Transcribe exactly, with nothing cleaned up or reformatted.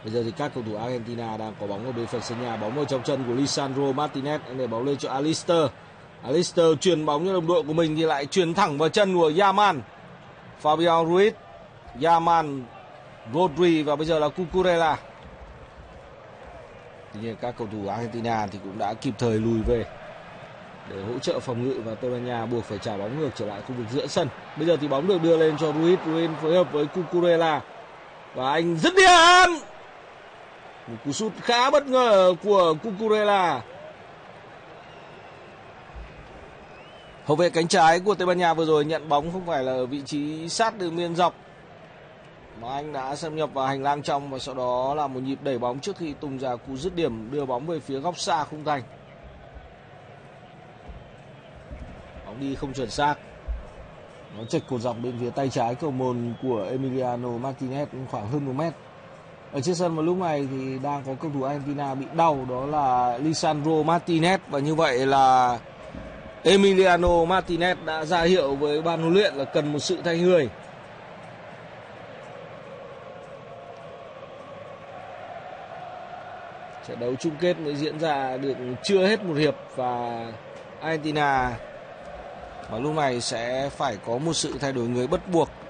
Bây giờ thì các cầu thủ Argentina đang có bóng ở bên phần sân nhà, bóng ở trong chân của Lisandro Martinez, anh để bóng lên cho Alister. Alister chuyền bóng cho đồng đội của mình thì lại chuyền thẳng vào chân của Yaman. Fabian Ruiz, Yaman, Rodri và bây giờ là Cucurella. Tuy nhiên các cầu thủ Argentina thì cũng đã kịp thời lùi về để hỗ trợ phòng ngự và Tây Ban Nha buộc phải trả bóng ngược trở lại khu vực giữa sân. Bây giờ thì bóng được đưa lên cho Ruiz, Ruiz phối hợp với Cucurella và anh dứt điểm. Một cú sút khá bất ngờ của Cucurella. Hậu vệ cánh trái của Tây Ban Nha vừa rồi nhận bóng không phải là ở vị trí sát đường biên dọc, mà anh đã xâm nhập vào hành lang trong và sau đó là một nhịp đẩy bóng trước khi tung ra cú dứt điểm đưa bóng về phía góc xa khung thành. Bóng đi không chuẩn xác, nó chệch cột dọc bên phía tay trái cầu môn của Emiliano Martinez khoảng hơn một mét. Ở trên sân vào lúc này thì đang có cầu thủ Argentina bị đau, đó là Lisandro Martinez, và như vậy là Emiliano Martinez đã ra hiệu với ban huấn luyện là cần một sự thay người. Trận đấu chung kết mới diễn ra được chưa hết một hiệp và Argentina và lúc này sẽ phải có một sự thay đổi người bắt buộc